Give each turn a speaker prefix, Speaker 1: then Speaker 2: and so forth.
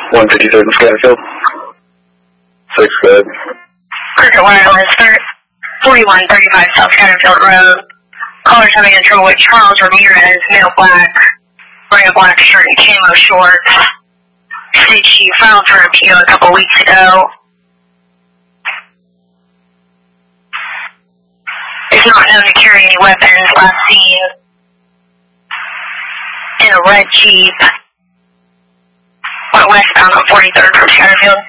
Speaker 1: 153rd and Scatterfield. 6 good.
Speaker 2: Cricket Wireless, 4135 South Scatterfield Road. Caller having intro with Charles Ramirez, male black, wearing a black shirt and camo shorts. Said she filed for appeal a couple weeks ago. Is not known to carry any weapons. Last seen in a red Jeep. Went westbound on 43rd from Scatterfield.